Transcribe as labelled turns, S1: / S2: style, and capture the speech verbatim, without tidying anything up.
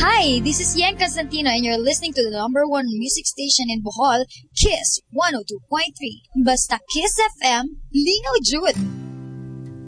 S1: Hi, this is Yan Constantino and you're listening to the number one music station in Bohol, Kiss one oh two point three. Basta Kiss F M, Linaw Jud.